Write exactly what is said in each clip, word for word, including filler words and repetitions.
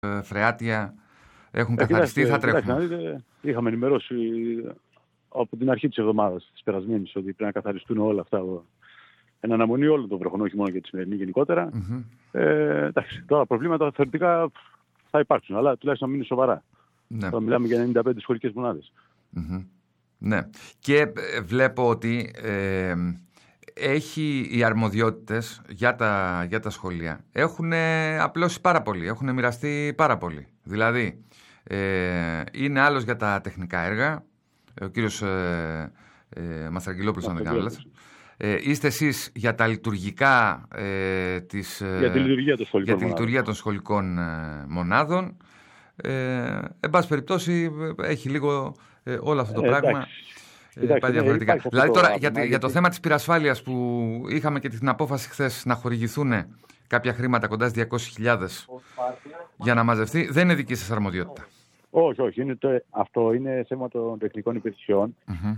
ε, φρεάτια έχουν ε, καθαριστεί, θα τρέχουν. Κοιτάξτε, είχαμε ενημερώσει από την αρχή της εβδομάδας της περασμένης ότι πρέπει να καθαριστούν όλα αυτά. Εν αναμονή όλων των βροχών, όχι μόνο για τη σημερινή γενικότερα. Mm-hmm. Ε, εντάξει, τώρα προβλήματα θεωρητικά θα υπάρξουν, αλλά τουλάχιστον να μείνουν σοβαρά. Ναι. Τώρα μιλάμε για ενενήντα πέντε σχολικές μονάδες. Mm-hmm. Ναι. Και βλέπω ότι ε, έχει οι αρμοδιότητες για τα, για τα σχολεία. Έχουν απλώσει πάρα πολύ, έχουν μοιραστεί πάρα πολύ. Δηλαδή, ε, είναι άλλος για τα τεχνικά έργα, ο κύριος ε, ε, Μαστραγγελόπουλος, αν δεν κάνω λάθος. Ε, είστε εσείς για τα λειτουργικά ε, της, ε, για τη λειτουργία των σχολικών, για τη λειτουργία των σχολικών ε, μονάδων. Ε, εν πάση περιπτώσει έχει λίγο ε, όλο αυτό το ε, πράγμα ε, εντάξει, πάει διαφορετικά. Ναι, δηλαδή τώρα για, για το θέμα της πυρασφάλειας που είχαμε και την απόφαση χθες να χορηγηθούν κάποια χρήματα κοντά στις διακόσιες χιλιάδες για να μαζευτεί, δεν είναι δική σας αρμοδιότητα. Όχι, όχι. Είναι το, αυτό είναι θέμα των τεχνικών υπηρεσιών. Mm-hmm.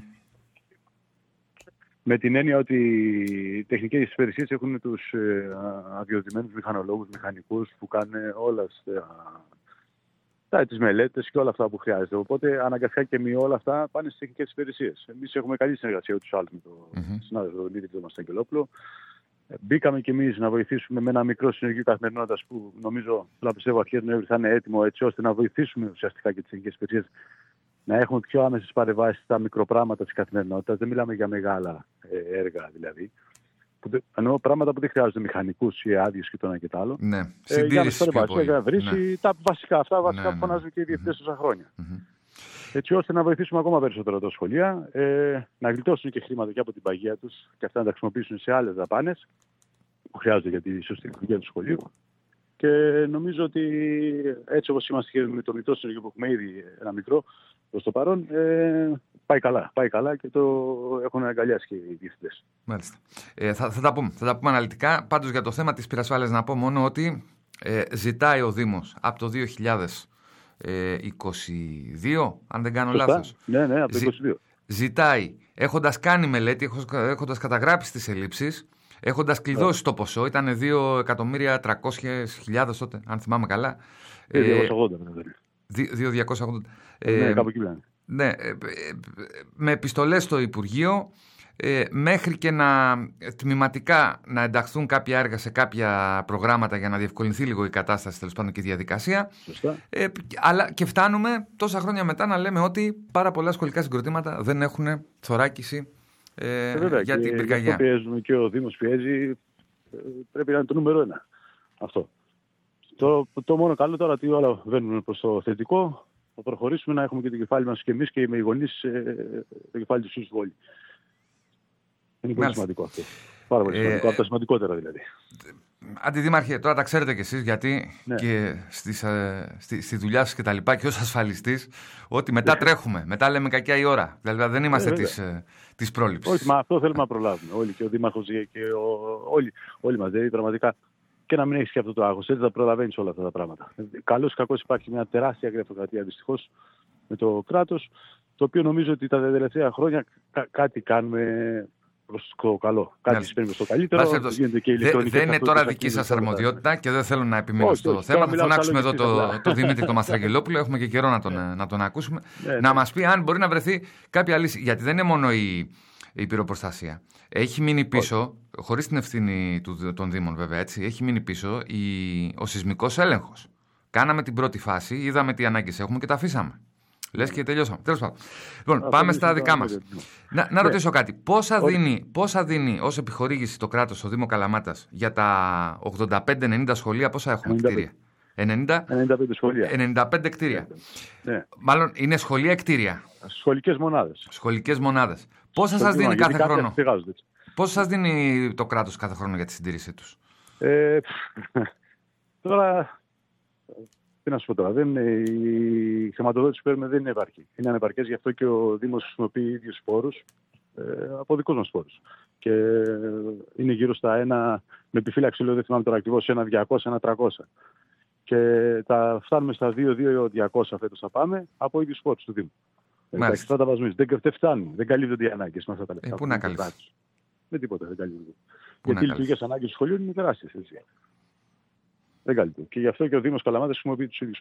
Με την έννοια ότι οι τεχνικές υπηρεσίες έχουν τους ε, αδειοδοτημένους μηχανολόγους, μηχανικούς που κάνουν όλα ε, τις μελέτες και όλα αυτά που χρειάζεται. Οπότε αναγκαστικά και με όλα αυτά πάνε στις τεχνικές υπηρεσίες. Εμείς έχουμε καλή συνεργασία τους άλλους με τον mm-hmm. συνάδελφο τον Νίκη Μαστραγγελόπουλο. Μπήκαμε κι εμείς να βοηθήσουμε με ένα μικρό συνεργείο καθημερινότητας που νομίζω, να πιστεύω, αρχές Νοέμβρη θα είναι έτοιμο έτσι ώστε να βοηθήσουμε ουσιαστικά και τις τεχνικές υπηρεσίες να έχουμε πιο άμεσες παρεμβάσεις στα μικροπράγματα της καθημερινότητας. Δεν μιλάμε για μεγάλα ε, έργα δηλαδή. Που, εννοώ πράγματα που δεν χρειάζονται μηχανικούς ή άδειες και το ένα και το άλλο. Ναι, ε, για να παρεμβάσεις, για να βρεις ναι. τα βασικά αυτά βασικά ναι, που φωνάζουν ναι. και οι διευθυντές τόσα χρόνια. Mm-hmm. Έτσι ώστε να βοηθήσουμε ακόμα περισσότερο τα σχολεία, ε, να γλιτώσουν και χρήματα και από την παγία τους και αυτά να τα χρησιμοποιήσουν σε άλλες δαπάνες που χρειάζονται για τη σωστή λειτουργία του σχολείου. Και νομίζω ότι έτσι όπως είμαστε και με το μικρό συνεργείο που έχουμε ήδη ένα μικρό προς το παρόν, ε, πάει καλά. Πάει καλά και το έχουν αγκαλιάσει και οι διευθυντές. Μάλιστα. Ε, θα, θα, τα πούμε, θα τα πούμε αναλυτικά. Πάντως για το θέμα της πυρασφάλειας να πω μόνο ότι ε, ζητάει ο Δήμος από το δύο χιλιάδες είκοσι δύο, αν δεν κάνω Σωστά. λάθος. Ναι, ναι, από το είκοσι δύο. Ζητάει, έχοντας κάνει μελέτη, έχοντας καταγράψει τις ελλείψεις, έχοντας κλειδώσει yeah. το ποσό, ήταν δύο εκατομμύρια τριακόσιες χιλιάδες τότε, αν θυμάμαι καλά. δύο χιλιάδες διακόσια ογδόντα. δύο χιλιάδες διακόσια ογδόντα. Ναι, ε, κάπου εκεί πέρα. Ναι, με επιστολές στο Υπουργείο, ε, μέχρι και να τμηματικά να ενταχθούν κάποια έργα σε κάποια προγράμματα για να διευκολυνθεί λίγο η κατάσταση, τέλος πάντων και η διαδικασία. Ε, αλλά και φτάνουμε τόσα χρόνια μετά να λέμε ότι πάρα πολλά σχολικά συγκροτήματα δεν έχουν θωράκιση ε, βέβαια, για την πυρκαγιά. Αυτό πιέζουμε και ο Δήμος πιέζει, πρέπει να είναι το νούμερο ένα αυτό. Το, το μόνο καλό τώρα ότι όλα βαίνουν προς το θετικό. Θα προχωρήσουμε να έχουμε και το κεφάλι μας και εμείς και οι γονείς ε, το κεφάλι του στη πόλη. Είναι πολύ σημαντικό αυτό. Πάρα πολύ σημαντικό. Ε, από τα σημαντικότερα δηλαδή. Αντιδήμαρχε, τώρα τα ξέρετε κι εσείς, γιατί ναι. και στις, ε, στη, στη δουλειά σας και τα λοιπά και ως ασφαλιστής, ότι μετά τρέχουμε, μετά λέμε κακιά η ώρα. Δηλαδή δεν είμαστε ε, της, ε, της πρόληψης. Όχι, μα αυτό θέλουμε να προλάβουμε. Όλοι, και ο Δήμαρχος και ο, όλοι, όλοι μας. Δηλαδή πραγματικά και να μην έχεις και αυτό το άγχος. Έτσι θα προλαβαίνεις όλα αυτά τα πράγματα. Καλώς ή κακώς υπάρχει μια τεράστια γραφειοκρατία δυστυχώς με το κράτος, το οποίο νομίζω ότι τα τελευταία χρόνια κά- κάτι κάνουμε προς το καλό. Κάτι συμβαίνει στο καλύτερο. Δεν δε είναι τώρα δική σας αρμοδιότητα και δεν θέλω να επιμείνω όχι, στο όχι, θέμα. Θα φωνάξουμε εδώ το, το Δημήτρη τον Μαστραγγελόπουλο. Έχουμε και καιρό να τον, να τον ακούσουμε. Ναι, να ναι. μας πει αν μπορεί να βρεθεί κάποια λύση. Γιατί δεν είναι μόνο η, η πυροπροστασία. Έχει μείνει πίσω, χωρίς την ευθύνη του, των Δήμων βέβαια, έτσι, έχει μείνει πίσω η, ο σεισμικός έλεγχος. Κάναμε την πρώτη φάση, είδαμε τι ανάγκες έχουμε και τα αφήσαμε. Λες και τελειώσαμε. Τέλος πάντων. Λοιπόν, πάμε στα δικά μας. Να, να ρωτήσω κάτι. Πόσα δίνει, πόσα δίνει ως επιχορήγηση το κράτος στο Δήμο Καλαμάτας για τα ογδόντα πέντε ενενήντα σχολεία, πόσα έχουμε κτίρια? ενενήντα, ενενήντα πέντε σχολεία. ενενήντα πέντε κτίρια. Ναι. Μάλλον είναι σχολεία κτίρια. Σχολικές μονάδες. Σχολικές μονάδες. Πόσα σας δίνει κάθε χρόνο? Πόσα σας δίνει το κράτος κάθε χρόνο για τη συντήρησή τους? Ε, τώρα... Τι να σου πω τώρα, δεν, η χρηματοδότηση που παίρνουμε δεν είναι επαρκή. Είναι ανεπαρκές, γι' αυτό και ο Δήμος χρησιμοποιεί ίδιους πόρους ε, από δικούς μας πόρους. Και είναι γύρω στα ένα, με επιφύλαξη λέω δεν θυμάμαι τώρα ακριβώς, ένα διακόσια, ένα τριακόσια. Και τα φτάνουμε στα δύο χιλιάδες διακόσια φέτος θα πάμε από ίδιους πόρους του Δήμου. Εντάξει, αυτά τα βάζουμε. Δεν, δεν φτάνουν, δεν καλύπτονται οι ανάγκες με αυτά τα λεφτά. Ε, πού να καλύψουν? Με τίποτα δεν καλύπτονται. Γιατί οι λειτουργικές ανάγκες του σχολείου είναι τεράστιες. Δεν καλύπτει. Και γι' αυτό και ο Δήμος Καλαμάτας χρησιμοποιεί τους ίδιους